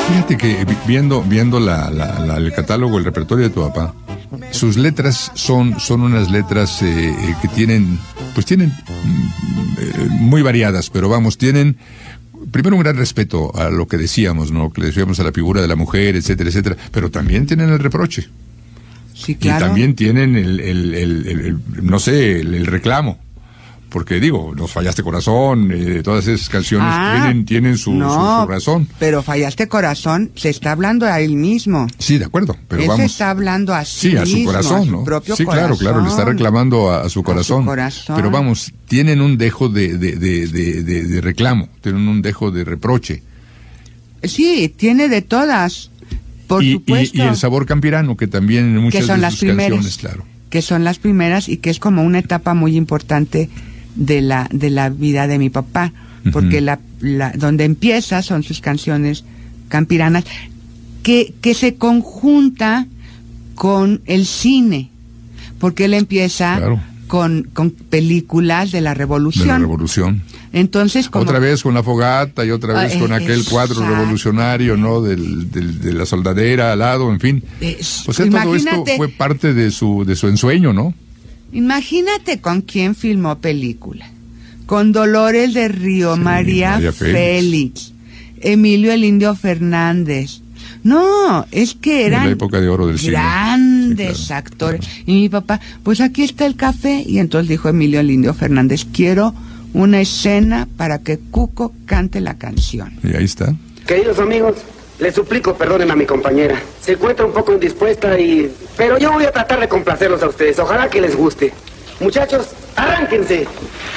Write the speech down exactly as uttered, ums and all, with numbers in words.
Fíjate que viendo, viendo la, la, la, el catálogo, el repertorio de tu papá, sus letras son, son unas letras eh, que tienen, pues tienen eh, muy variadas, pero vamos, tienen primero un gran respeto a lo que decíamos, ¿no? Que le decíamos a la figura de la mujer, etcétera, etcétera, pero también tienen el reproche. Sí, claro. Y también tienen el, el, el, el, el no sé, el, el reclamo. Porque digo, Nos fallaste corazón, eh, todas esas canciones ah, tienen, tienen su, no, su, su razón. Pero Fallaste corazón se está hablando a él mismo. Sí, de acuerdo, pero él vamos. se está hablando a sí, sí a su mismo, corazón, a su ¿no? propio sí, corazón. claro, claro, le está reclamando a, a su corazón. A su corazón. Pero vamos, tienen un dejo de, de, de, de, de, de reclamo, tienen un dejo de reproche. Sí, tiene de todas, por y, supuesto. Y, y el sabor campirano, que también en muchas que son de las sus primeras, canciones, claro. Que son las primeras y que es como una etapa muy importante de la de la vida de mi papá, porque uh-huh. la, la donde empieza son sus canciones campiranas que que se conjunta con el cine, porque él empieza claro. con con películas de la revolución. De la revolución. Entonces, como, otra vez con La Fogata y otra vez ah, con aquel exacto. cuadro revolucionario, ¿no? Del, del, de la soldadera al lado, en fin. Es, o sea, todo esto fue parte de su de su ensueño, ¿no? Imagínate con quién filmó película. Con Dolores del Río, sí, María, María Félix. Félix, Emilio el Indio Fernández. No, es que eran en la época de oro del grandes sí, claro. actores. Y mi papá, pues aquí está el café. Y entonces dijo Emilio el Indio Fernández, quiero una escena para que Cuco cante la canción. Y ahí está. Queridos amigos, les suplico perdonen a mi compañera. Se encuentra un poco indispuesta y... Pero yo voy a tratar de complacerlos a ustedes. Ojalá que les guste. Muchachos, arránquense.